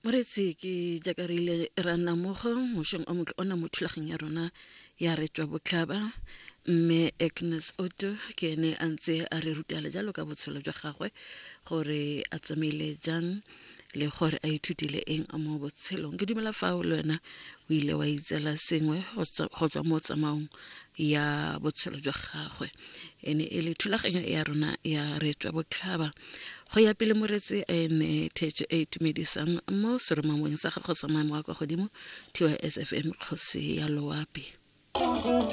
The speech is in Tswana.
Moretsi ke jakarile rana mogo moshong o mo ona motlhageng ya rona ya re tswa botlhaba mme Agnes Otto ke ene a ntse a re rutela jalo ka botshelo jwa gagwe gore a tsamaile jang le gore a ithutile eng a mo botshelong. Ke dumela fa o le wena o ile wa itsela sengwe go tswa mo tsamaong ya botshelo jwa gagwe. Ene e le thulaganyo ya rona ya re tswa botlhaba go ya pele moretsi ene Theetso e itumedisang mo seromamoweng sa gago sa maemo a kwa godimo TY SFM kgosi ya loapi.